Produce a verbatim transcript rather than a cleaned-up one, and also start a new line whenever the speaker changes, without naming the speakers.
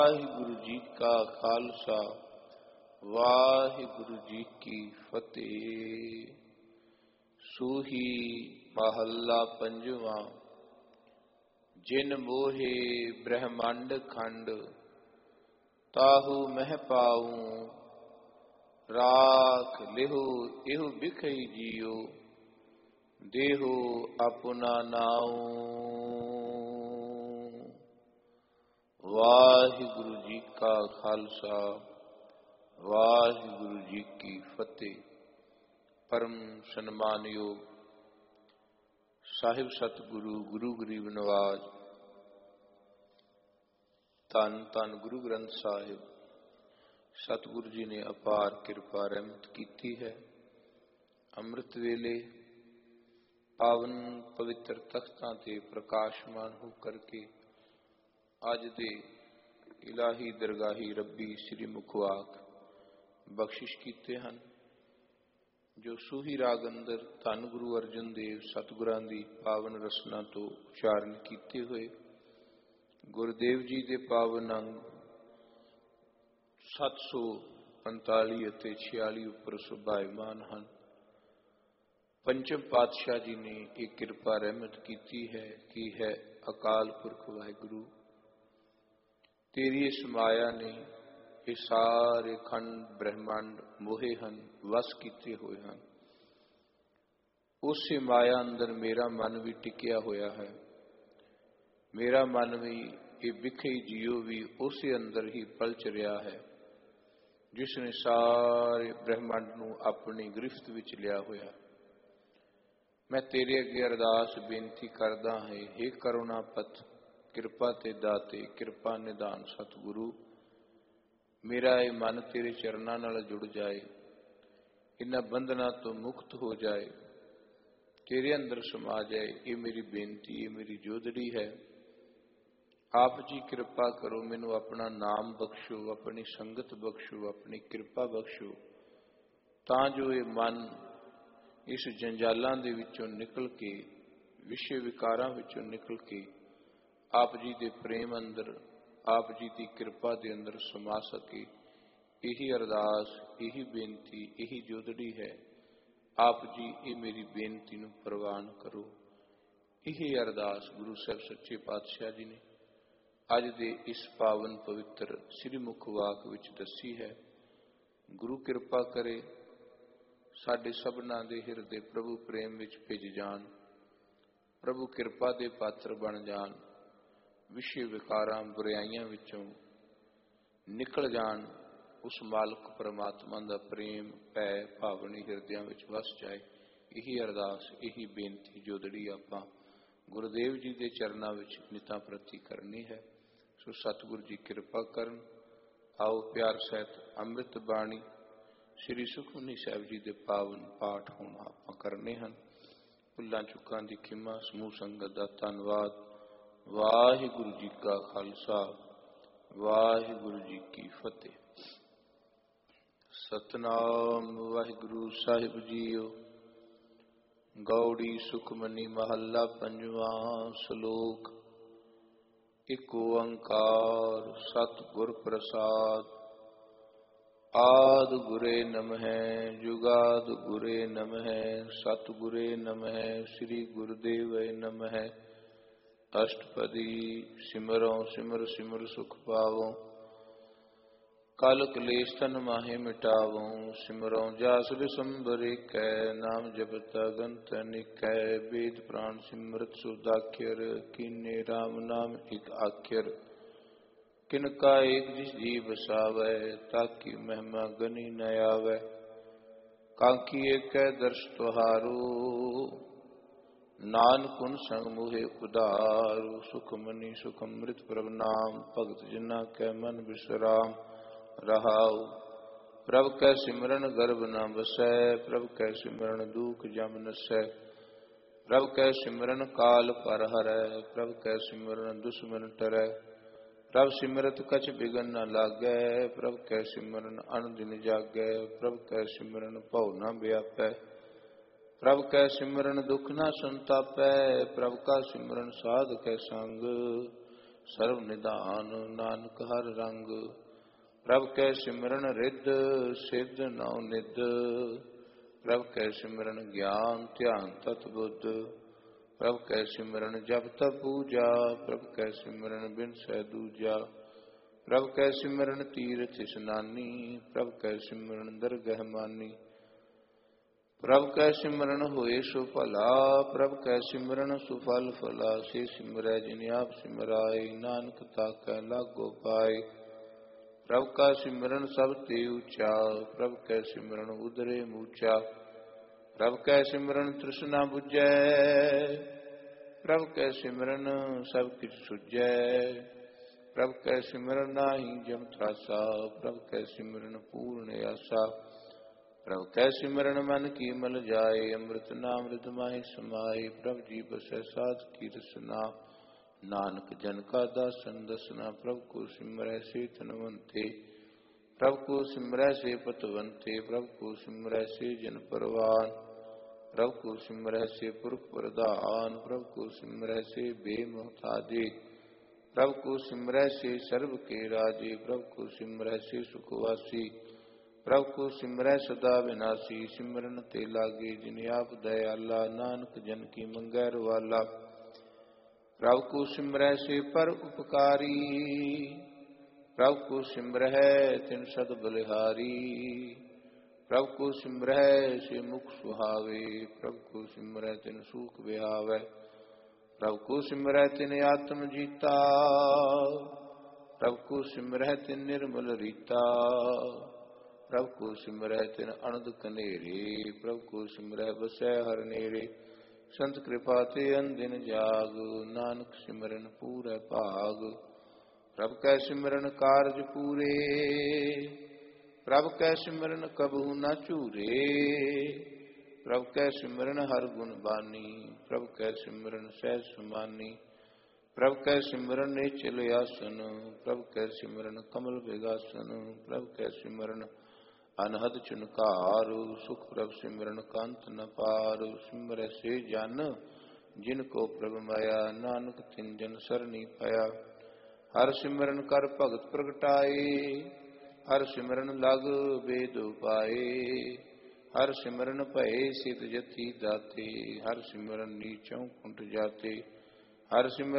ਵਾਹਿਗੁਰੂ ਜੀ ਕਾ ਖਾਲਸਾ ਵਾਹਿਗੁਰੂ ਜੀ ਕੀ ਫਤਿਹ। ਸੂਹੀ ਮਹੱਲਾ ਪੰਜਵਾਂ। ਜਿਨ ਮੋਹੇ ਬ੍ਰਹਮੰਡ ਖੰਡ ਤਾਹੂ ਮਹਿ ਪਾਊ, ਰਾਖ ਲਿਹੋ ਇਹੋ ਬਿਖਈ ਜੀਓ, ਦੇਹੋ ਆਪਣਾ ਨਾਉ। ਵਾਹਿਗੁਰੂ ਜੀ ਕਾ ਖਾਲਸਾ ਵਾਹਿਗੁਰੂ ਜੀ ਕੀ ਫਤਿਹ। ਪਰਮ ਸਨਮਾਨਯੋਗ ਸਾਹਿਬ ਸਤਿਗੁਰੂ ਗੁਰੂ ਗਰੀਬ ਨਵਾਜ ਧੰਨ ਧੰਨ ਗੁਰੂ ਗ੍ਰੰਥ ਸਾਹਿਬ, ਸਤਿਗੁਰੂ ਜੀ ਨੇ ਅਪਾਰ ਕਿਰਪਾ ਰਹਿਮਤ ਕੀਤੀ ਹੈ। ਅੰਮ੍ਰਿਤ ਵੇਲੇ ਪਾਵਨ ਪਵਿੱਤਰ ਤਖਤਾਂ ਤੇ ਪ੍ਰਕਾਸ਼ਮਾਨ ਹੋ ਕਰਕੇ ਅੱਜ ਦੇ ਇਲਾਹੀ ਦਰਗਾਹੀ ਰੱਬੀ ਸ੍ਰੀ ਮੁਖਵਾਕ ਬਖਸ਼ਿਸ਼ ਕੀਤੇ ਹਨ, ਜੋ ਸੂਹੀ ਰਾਗ ਅੰਦਰ ਧੰਨ ਗੁਰੂ ਅਰਜਨ ਦੇਵ ਸਤਿਗੁਰਾਂ ਦੀ ਪਾਵਨ ਰਸਨਾ ਤੋਂ ਉਚਾਰਨ ਕੀਤੇ ਹੋਏ ਗੁਰਦੇਵ ਜੀ ਦੇ ਪਾਵਨ ਅੰਗ ਸੱਤ ਸੌ ਪੰਤਾਲੀ ਅਤੇ ਛਿਆਲੀ ਉੱਪਰ ਸੁਭਾਇਮਾਨ ਹਨ। ਪੰਚਮ ਪਾਤਸ਼ਾਹ ਜੀ ਨੇ ਇਹ ਕਿਰਪਾ ਰਹਿਮਤ ਕੀਤੀ ਹੈ ਕਿ ਹੈ ਅਕਾਲ ਪੁਰਖ ਵਾਹਿਗੁਰੂ, ਤੇਰੀ ਇਸ ਮਾਇਆ ਨੇ ਇਹ ਸਾਰੇ ਖੰਡ ਬ੍ਰਹਮੰਡ ਮੋਹੇ ਹਨ, ਵਸ ਕੀਤੇ ਹੋਏ ਹਨ। ਉਸੇ ਮਾਇਆ ਅੰਦਰ ਮੇਰਾ ਮਨ ਵੀ ਟਿਕਿਆ ਹੋਇਆ ਹੈ। ਮੇਰਾ ਮਨ ਵੀ ਇਹ ਵਿਖੇ ਜੀਓ ਵੀ ਉਸੇ ਅੰਦਰ ਹੀ ਪਲਚ ਰਿਹਾ ਹੈ, ਜਿਸ ਨੇ ਸਾਰੇ ਬ੍ਰਹਮੰਡ ਨੂੰ ਆਪਣੀ ਗ੍ਰਿਫਤ ਵਿੱਚ ਲਿਆ ਹੋਇਆ। ਮੈਂ ਤੇਰੇ ਅੱਗੇ ਅਰਦਾਸ ਬੇਨਤੀ ਕਰਦਾ ਹਾਂ, ਹੇ ਕਰੁਣਾ ਪਤ, ਕਿਰਪਾ ਤੇ ਦਾਤੇ, ਕਿਰਪਾ ਨਿਦਾਨ ਸਤਿਗੁਰੂ, ਮੇਰਾ ਇਹ ਮਨ ਤੇਰੇ ਚਰਨਾਂ ਨਾਲ ਜੁੜ ਜਾਏ, ਇਹਨਾਂ ਬੰਧਨਾਂ ਤੋਂ ਮੁਕਤ ਹੋ ਜਾਏ, ਤੇਰੇ ਅੰਦਰ ਸਮਾ ਜਾਏ। ਇਹ ਮੇਰੀ ਬੇਨਤੀ, ਇਹ ਮੇਰੀ ਜੋਦੜੀ ਹੈ। ਆਪ ਜੀ ਕਿਰਪਾ ਕਰੋ, ਮੈਨੂੰ ਆਪਣਾ ਨਾਮ ਬਖਸ਼ੋ, ਆਪਣੀ ਸੰਗਤ ਬਖਸ਼ੋ, ਆਪਣੀ ਕਿਰਪਾ ਬਖਸ਼ੋ, ਤਾਂ ਜੋ ਇਹ ਮਨ ਇਸ ਜੰਜਾਲਾਂ ਦੇ ਵਿੱਚੋਂ ਨਿਕਲ ਕੇ, ਵਿਸ਼ੇ ਵਿਕਾਰਾਂ ਵਿੱਚੋਂ ਨਿਕਲ ਕੇ ਆਪ ਜੀ ਦੇ ਪ੍ਰੇਮ ਅੰਦਰ, ਆਪ ਜੀ ਦੀ ਕਿਰਪਾ ਦੇ ਅੰਦਰ ਸਮਾ ਸਕੇ। ਇਹੀ ਅਰਦਾਸ, ਇਹੀ ਬੇਨਤੀ, ਇਹੀ ਜੋਦੜੀ ਹੈ। ਆਪ ਜੀ ਇਹ ਮੇਰੀ ਬੇਨਤੀ ਨੂੰ ਪ੍ਰਵਾਨ ਕਰੋ। ਇਹ ਅਰਦਾਸ ਗੁਰੂ ਸਾਹਿਬ ਸੱਚੇ ਪਾਤਸ਼ਾਹ ਜੀ ਨੇ ਅੱਜ ਦੇ ਇਸ ਪਾਵਨ ਪਵਿੱਤਰ ਸ੍ਰੀ ਮੁਖਵਾਕ ਵਿੱਚ ਦੱਸੀ ਹੈ। ਗੁਰੂ ਕਿਰਪਾ ਕਰੇ ਸਾਡੇ ਸਭਨਾਂ ਦੇ ਹਿਰਦੇ ਪ੍ਰਭੂ ਪ੍ਰੇਮ ਵਿੱਚ ਭਿੱਜ ਜਾਣ, ਪ੍ਰਭੂ ਕਿਰਪਾ ਦੇ ਪਾਤਰ ਬਣ ਜਾਣ, ਵਿਸ਼ੇ ਵਿਕਾਰਾਂ ਬੁਰਾਈਆਂ ਵਿੱਚੋਂ ਨਿਕਲ ਜਾਣ, ਉਸ ਮਾਲਕ ਪਰਮਾਤਮਾ ਦਾ ਪ੍ਰੇਮ ਭੈ ਭਾਵਨੀ ਹਿਰਦਿਆਂ ਵਿੱਚ ਵਸ ਜਾਏ। ਇਹੀ ਅਰਦਾਸ, ਇਹੀ ਬੇਨਤੀ ਜੋਦੜੀ ਆਪਾਂ ਗੁਰਦੇਵ ਜੀ ਦੇ ਚਰਨਾਂ ਵਿੱਚ ਨਿਤਾਂ ਪ੍ਰਤੀ ਕਰਨੀ ਹੈ। ਸੋ ਸਤਿਗੁਰੂ ਜੀ ਕਿਰਪਾ ਕਰਨ। ਆਓ ਪਿਆਰ ਸਹਿਤ ਅੰਮ੍ਰਿਤ ਬਾਣੀ ਸ੍ਰੀ ਸੁਖਮਨੀ ਸਾਹਿਬ ਜੀ ਦੇ ਪਾਵਨ ਪਾਠ ਹੁਣ ਆਪਾਂ ਕਰਨੇ ਹਨ। ਭੁੱਲਾਂ ਚੁੱਕਾਂ ਦੀ ਖਿਮਾ, ਸਮੂਹ ਸੰਗਤ ਦਾ ਧੰਨਵਾਦ। ਵਾਹਿਗੁਰੂ ਜੀ ਕਾ ਖਾਲਸਾ ਵਾਹਿਗੁਰੂ ਜੀ ਕੀ ਫਤਿਹ। ਸਤਨਾਮ ਵਾਹਿਗੁਰੂ ਸਾਹਿਬ ਜੀਓ। ਗੌੜੀ ਸੁਖਮਨੀ ਮਹੱਲਾ ਪੰਜਵਾਂ। ਸ਼ਲੋਕ। ਇਕ ਓੰਕਾਰ ਸਤਿਗੁਰ ਪ੍ਰਸਾਦ। ਆਦਿ ਗੁਰੇ ਨਮਹਿ ਜੁਗਾਦਿ ਗੁਰੇ ਨਮਹਿ, ਸਤਿਗੁਰੇ ਨਮਹਿ ਸ੍ਰੀ ਗੁਰੁਦੇਵੈ ਨਮਹਿ। ਅਸ਼ਟਪਦੀ। ਸਿਮਰੋ ਸਿਮਰ ਸਿਮਰ ਸੁਖ ਪਾਵੋ, ਕਲ ਕਲੇਸ਼ ਤਨ ਮਾਹੇ ਮਿਟਾਵੋ। ਸਿਮਰੋ ਜਾਸ ਵਿਸੰਬਰ ਏਕੈ, ਨਾਮ ਜਪਤ ਅਗੰਤ ਅਨੇਕੈ। ਵੇਦ ਪ੍ਰਾਣ ਸਿਮਰਤ ਸੁਦਾਖਿਰ, ਕੀਨੇ ਰਾਮ ਨਾਮ ਇਕ ਆਖਿਰ। ਕਿਨ ਕਾ ਏਕ ਜਿਸ ਜੀ ਬਸਾਵੈ, ਤਾਕੀ ਮਹਿਮਾ ਗਨੀ ਨ ਆਵੈ। ਕਾਂਖੀ ਏਕੈ ਦਰਸ ਤੁਹਾਰੂ, ਨਾਨਕ ਕੁਨ ਸੰਗ ਮੋਹਿ ਉਧਾਰੂ। ਸੁਖਮਨੀ ਸੁਖ ਅੰਮ੍ਰਿਤ ਪ੍ਰਭ ਨਾਮ, ਭਗਤ ਜਿਨਾ ਕੈ ਮਨ ਬਿਸਰਾਮ। ਰਹਾਉ। ਪ੍ਰਭ ਕੈ ਸਿਮਰਨ ਗਰਭ ਨ ਵਸੈ, ਪ੍ਰਭ ਕੈ ਸਿਮਰਨ ਦੂਖ ਜਮ ਨਸੈ। ਪ੍ਰਭ ਕੈ ਸਿਮਰਨ ਕਾਲ ਪਰ ਹਰੈ, ਪ੍ਰਭ ਕੈ ਸਿਮਰਨ ਦੁਸ਼ਮਨ ਟਰੈ। ਪ੍ਰਭ ਸਿਮਰਤ ਕਛ ਬਿਗਨ ਨ ਲਾਗੈ, ਪ੍ਰਭ ਕੈ ਸਿਮਰਨ ਅਨ ਦਿਨ ਜਾਗੈ। ਪ੍ਰਭ ਕੈ ਸਿਮਰਨ ਭਉ ਨ ਵਿਆਪੈ, ਪ੍ਰਭ ਕੈ ਸਿਮਰਨ ਦੁਖ ਨ ਸੰਤਾਪੈ। ਪ੍ਰਭ ਕਾ ਸਿਮਰਨ ਸਾਧ ਕੈ ਸੰਗ, ਸਰਬ ਨਿਧਾਨ ਨਾਨਕ ਹਰ ਰੰਗ। ਪ੍ਰਭ ਕੈ ਸਿਮਰਨ ਰਿੱਧ ਸਿੱਧ ਨਉ ਨਿਧ। ਪ੍ਰਭ ਕੈ ਸਿਮਰਨ ਗਿਆਨ ਧਿਆਨ ਤਤ ਬੁੱਧ। ਪ੍ਰਭ ਕੈ ਸਿਮਰਨ ਜਪ ਤਪ ਪੂਜਾ। ਪ੍ਰਭ ਕੈ ਸਿਮਰਨ ਬਿਨ ਸਹਿ ਦੂਜਾ। ਪ੍ਰਭ ਕੈ ਸਿਮਰਨ ਤੀਰਥ ਇਸਨਾਨੀ। ਪ੍ਰਭ ਕੈ ਸਿਮਰਨ ਦਰਗਹਿ ਮਾਨੀ। ਪ੍ਰਭ ਕੈ ਸਿਮਰਨ ਹੋਏ ਸੋ ਭਲਾ। ਪ੍ਰਭ ਕੈ ਸਿਮਰਨ ਸੁਫਲ ਫਲਾ। ਸੇ ਸਿਮਰੈ ਜਿਨ ਆਪ ਸਿਮਰਾਏ। ਨਾਨਕ ਤਾਕੈ ਲਾਗੋ ਪਾਏ। ਪ੍ਰਭ ਕਾ ਸਿਮਰਨ ਸਭ ਤੇ ਉੱਚਾ। ਪ੍ਰਭ ਕੈ ਸਿਮਰਨ ਉਦਰੇ ਮੂਚਾ। ਪ੍ਰਭ ਕੈ ਸਿਮਰਨ ਤ੍ਰਿਸ਼ਨਾ ਬੁਝੈ। ਪ੍ਰਭ ਕੈ ਸਿਮਰਨ ਸਭ ਕਿਛ ਸੁਝੈ। ਪ੍ਰਭ ਕੈ ਸਿਮਰਨ ਨਾਹੀ ਜਮ ਤਰਾਸਾ। ਪ੍ਰਭ ਕੈ ਸਿਮਰਨ ਪੂਰਨ ਆਸਾ। ਪ੍ਰਭ ਕੈ ਸਿਮਰਨ ਮਨ ਕੀ ਮਲ ਜਾਏ। ਅੰਮ੍ਰਿਤ ਨਾਮ ਰਿਦ ਮਾਹਿ ਸਮਾਏ। ਪ੍ਰਭ ਜੀ ਬਸੈ ਸਾਧ ਕੀ ਰਸਨਾ। ਨਾਨਕ ਜਨ ਕਾ ਦਾਸਨ ਦਸਨਾ। ਪ੍ਰਭ ਕੋ ਸਿਮਰੈ ਸੇ ਧਨਵੰਤੇ। ਪ੍ਰਭ ਕੋ ਸਿਮਰੈ ਸੇ ਪਤਵੰਤੇ। ਪ੍ਰਭ ਕੋ ਸਿਮਰੈ ਸੇ ਜਨ ਪਰਵਾਨ। ਪ੍ਰਭ ਕੋ ਸਿਮਰੈ ਸੇ ਪੁਰਖ ਪ੍ਰਧਾਨ। ਪ੍ਰਭ ਕੋ ਸਿਮਰੈ ਸੇ ਬੇਮੁਹਤਾਜੇ। ਪ੍ਰਭ ਕੋ ਸਿਮਰੈ ਸੇ ਸਰਬ ਕੇ ਰਾਜੇ। ਪ੍ਰਭ ਕੋ ਸਿਮਰੈ ਸੇ ਸੁਖ ਵਾਸੀ। ਪ੍ਰਭ ਕੋ ਸਿਮਰੈ ਸਦਾ ਵਿਨਾਸੀ। ਸਿਮਰਨ ਤੇ ਲਾਗੇ ਜਿਨ ਆਪ ਦਇਆਲਾ। ਨਾਨਕ ਜਨ ਕੀ ਮੰਗੈ ਰਵਾਲਾ। ਪ੍ਰਭ ਕੋ ਸਿਮਰੈ ਸੇ ਪਰ ਉਪਕਾਰੀ। ਪ੍ਰਭ ਕੋ ਸਿਮਰਹਿ ਤਿਨ ਸਦ ਬਲਿਹਾਰੀ। ਪ੍ਰਭ ਕੋ ਸਿਮਰਹਿ ਸੇ ਮੁਖ ਸੁਹਾਵੇ। ਪ੍ਰਭ ਕੋ ਸਿਮਰਹਿ ਤਿਨ ਸੂਖ ਵਿਹਾਵੈ। ਪ੍ਰਭ ਕੋ ਸਿਮਰਹਿ ਤਿਨ ਆਤਮ ਜੀਤਾ। ਪ੍ਰਭ ਕੋ ਸਿਮਰਹਿ ਤਿਨ ਨਿਰਮਲ ਰੀਤਾ। ਪ੍ਰਭ ਕੋ ਸਿਮਰਹਿ ਤਿਨ ਅਨੰਦ ਕਨੇਰੇ। ਪ੍ਰਭ ਕੋ ਸਿਮਰਹਿ ਬਸੈ ਹਰ ਨੇਰੇ। ਸੰਤ ਕਿਰਪਾ ਤੇ ਅਨਦਿਨ ਜਾਗ। ਨਾਨਕ ਸਿਮਰਨ ਪੂਰੈ ਭਾਗ। ਪ੍ਰਭ ਕੈ ਸਿਮਰਨ ਕਾਰਜ ਪੂਰੇ। ਪ੍ਰਭ ਕੈ ਸਿਮਰਨ ਕਬਹੂ ਨ ਝੂਰੇ। ਪ੍ਰਭ ਕੈ ਸਿਮਰਨ ਹਰ ਗੁਣ ਬਾਨੀ। ਪ੍ਰਭ ਕੈ ਸਿਮਰਨ ਸਹਿਜ ਸਮਾਨੀ। ਪ੍ਰਭ ਕੈ ਸਿਮਰਨ ਨਿਚਲ ਆਸਨ। ਪ੍ਰਭ ਕੈ ਸਿਮਰਨ ਕਮਲ ਬਿਗਾਸਨ। ਪ੍ਰਭ ਕੈ ਸਿਮਰਨ ਅਨਹਦ ਚੁਨਕਾਰ। ਸੁਖ ਪ੍ਰਭ ਸਿਮਰਨ ਕੰਤ ਨ ਪਾਰ। ਸਿਮਰੈ ਸੇ ਜਨ ਜਿਨ ਕੋ ਪ੍ਰਭ ਮਾਇਆ। ਨਾਨਕ ਤਿਨ ਜਨ ਸਰਣੀ ਪਾਇਆ। ਹਰ ਸਿਮਰਨ ਕਰ ਭਗਤ ਪ੍ਰਗਟਾਏ। ਹਰ ਸਿਮਰਨ ਲਗ ਬੇਦ ਉਪਾਏ। ਹਰ ਸਿਮਰਨ ਭਏ ਸਿਧ ਜਤੀ ਦਾਤੇ। ਹਰ ਸਿਮਰਨ ਨੀਚੋਂ ਕੁੰਟ ਜਾਤੇ। ਹਰ ਸਿਮਰਨ